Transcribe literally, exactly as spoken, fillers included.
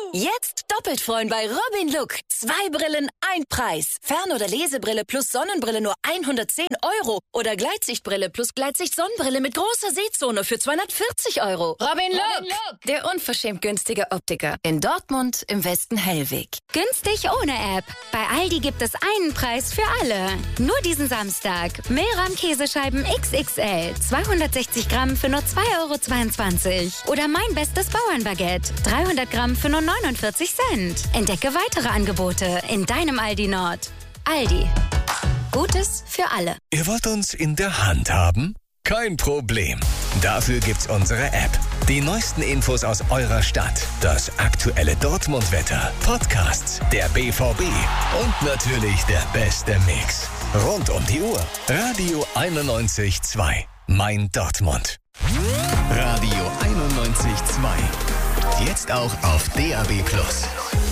Jetzt doppelt freuen bei Robin Look. Zwei Brillen, ein Preis. Fern- oder Lesebrille plus Sonnenbrille nur hundertzehn Euro. Oder Gleitsichtbrille plus Gleitsicht-Sonnenbrille mit großer Sehzone für zweihundertvierzig Euro. Robin Look, Robin Look, der unverschämt günstige Optiker. In Dortmund, im Westen Hellweg. Günstig ohne App. Bei Aldi gibt es einen Preis für alle. Nur diesen Samstag. Mehlrahm-Käsescheiben X X L. zweihundertsechzig Gramm für nur zwei Euro zweiundzwanzig. Oder mein bestes Bauernbaguette. dreihundert Gramm für nur neunundvierzig Cent. Entdecke weitere Angebote in deinem Aldi Nord. Aldi. Gutes für alle. Ihr wollt uns in der Hand haben? Kein Problem. Dafür gibt's unsere App. Die neuesten Infos aus eurer Stadt, das aktuelle Dortmund-Wetter, Podcasts, der B V B und natürlich der beste Mix. Rund um die Uhr. Radio einundneunzig Komma zwei. Mein Dortmund. Radio einundneunzig Komma zwei. Jetzt auch auf D A B Plus.